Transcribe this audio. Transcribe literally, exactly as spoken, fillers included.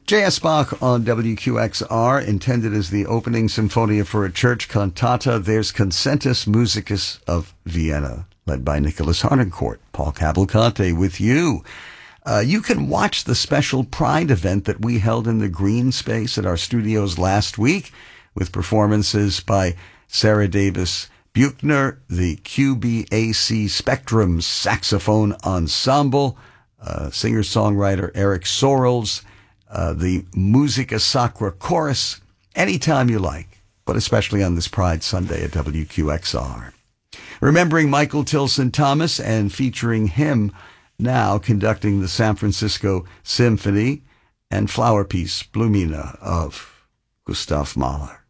J S. Bach on W Q X R, intended as the opening Symphonia for a Church cantata. There's Concentus Musicus of Vienna, led by Nicholas Harnoncourt. Paul Cavalcante with you. Uh, you can watch the special Pride event that we held in the green space at our studios last week with performances by Sarah Davis Buchner, the Q B A C Spectrum Saxophone Ensemble, uh, singer-songwriter Eric Sorrells, uh, the Musica Sacra Chorus, anytime you like, but especially on this Pride Sunday at W Q X R. Remembering Michael Tilson Thomas and featuring him now conducting the San Francisco Symphony and Flower Piece Blumina of Gustav Mahler.